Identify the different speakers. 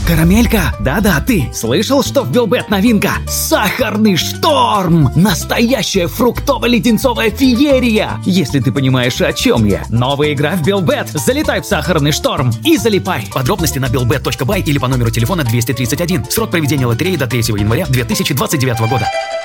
Speaker 1: Карамелька? Да-да, ты. Слышал, что в Белбет новинка? Сахарный шторм! Настоящая фруктово-леденцовая феерия! Если ты понимаешь, о чем я. Новая игра в Белбет. Залетай в Сахарный шторм и залипай. Подробности на belbet.by или по номеру телефона 231. Срок проведения лотереи до 3 января 2029 года.